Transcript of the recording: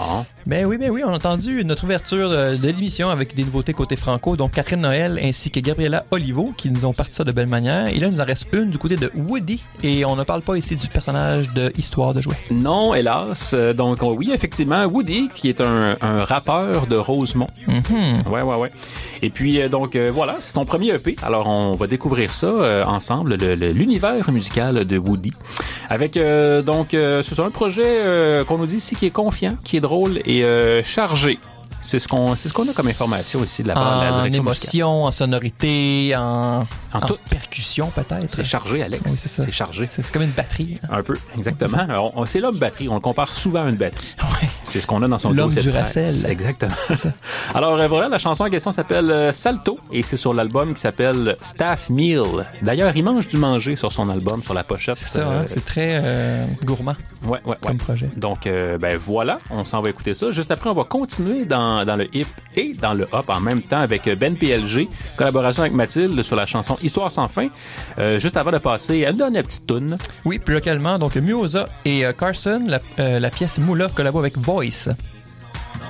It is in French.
Ah. Ben oui, on a entendu notre ouverture de l'émission avec des nouveautés côté franco, donc Catherine Noël ainsi que Gabriela Olivo qui nous ont parti ça de belle manière. Et là, il nous en reste une du côté de Woody et on ne parle pas ici du personnage de Histoire de jouets. Non, hélas. Donc oui, effectivement, Woody, qui est un rappeur de Rosemont. Mm-hmm. Ouais. Et puis, voilà, c'est son premier EP. Alors, on va découvrir ça ensemble, l'univers musical de Woody. Avec, c'est un projet qu'on nous dit ici qui est confiant, qui est drôle et chargé. C'est ce qu'on a comme information ici de la part de la direction émotion, musicale. en sonorité, en tout. percussion peut-être. C'est chargé, Alex. Oui, c'est ça. C'est chargé. C'est comme une batterie. Un peu, exactement. Alors, c'est l'homme batterie. On le compare souvent à une batterie. Ouais. C'est ce qu'on a dans son L'homme dossier de Duracell. presse. Exactement. Alors voilà, la chanson en question s'appelle Salto et c'est sur l'album qui s'appelle Staff Meal. D'ailleurs, il mange du manger sur son album, sur la pochette. C'est ça, c'est très gourmand comme projet. Donc, voilà, on s'en va écouter ça. Juste après, on va continuer dans le hip et dans le hop en même temps avec Ben PLG, collaboration avec Mathilde sur la chanson Histoire sans fin. Juste avant de passer à une dernière petite toune. Oui, plus localement, donc Muoza et Carson, la pièce Moula collabo avec Voice.